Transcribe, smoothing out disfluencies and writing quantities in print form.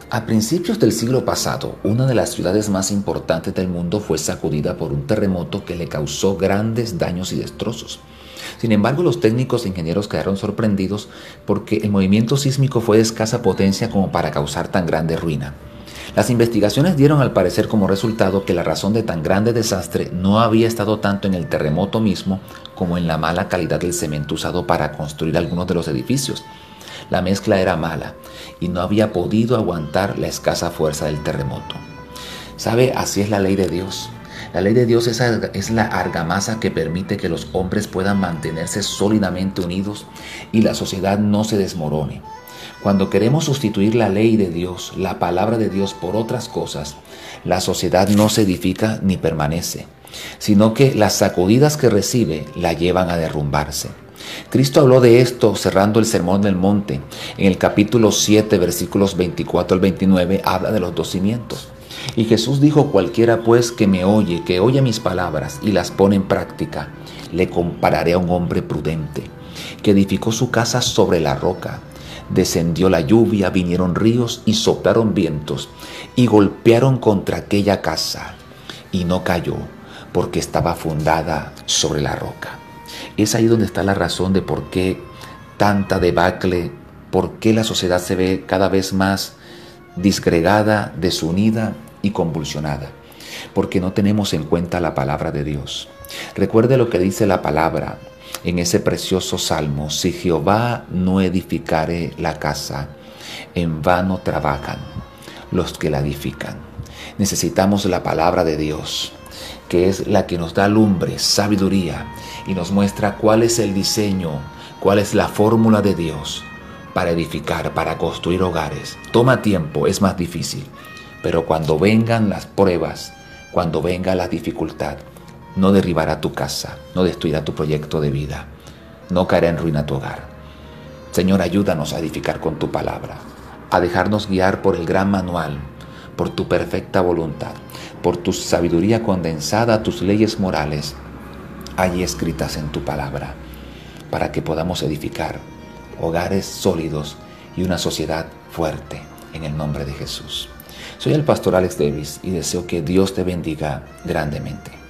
A principios del siglo pasado, una de las ciudades más importantes del mundo fue sacudida por un terremoto que le causó grandes daños y destrozos. Sin embargo, los técnicos e ingenieros quedaron sorprendidos porque el movimiento sísmico fue de escasa potencia como para causar tan grande ruina. Las investigaciones dieron al parecer como resultado que la razón de tan grande desastre no había estado tanto en el terremoto mismo como en la mala calidad del cemento usado para construir algunos de los edificios. La mezcla era mala y no había podido aguantar la escasa fuerza del terremoto. ¿Sabe? Así es la ley de Dios. La ley de Dios es la argamasa que permite que los hombres puedan mantenerse sólidamente unidos y la sociedad no se desmorone. Cuando queremos sustituir la ley de Dios, la palabra de Dios por otras cosas, la sociedad no se edifica ni permanece, sino que las sacudidas que recibe la llevan a derrumbarse. Cristo habló de esto cerrando el Sermón del Monte. En el capítulo 7, versículos 24 al 29, habla de los dos cimientos. Y Jesús dijo: cualquiera pues que me oye, que oye mis palabras y las pone en práctica, le compararé a un hombre prudente, que edificó su casa sobre la roca. Descendió la lluvia, vinieron ríos y soplaron vientos, y golpearon contra aquella casa, y no cayó, porque estaba fundada sobre la roca. Es ahí donde está la razón de por qué tanta debacle, por qué la sociedad se ve cada vez más disgregada, desunida y convulsionada, porque no tenemos en cuenta la palabra de Dios. Recuerde lo que dice la palabra en ese precioso salmo: si Jehová no edificare la casa, en vano trabajan los que la edifican. Necesitamos la palabra de Dios, que es la que nos da lumbre, sabiduría, y nos muestra cuál es el diseño, cuál es la fórmula de Dios para edificar, para construir hogares. Toma tiempo, es más difícil, pero cuando vengan las pruebas, cuando venga la dificultad, no derribará tu casa, no destruirá tu proyecto de vida, no caerá en ruina tu hogar. Señor, ayúdanos a edificar con tu palabra, a dejarnos guiar por el gran manual, por tu perfecta voluntad, por tu sabiduría condensada, tus leyes morales, allí escritas en tu palabra, para que podamos edificar hogares sólidos y una sociedad fuerte, en el nombre de Jesús. Soy el pastor Alex Davis y deseo que Dios te bendiga grandemente.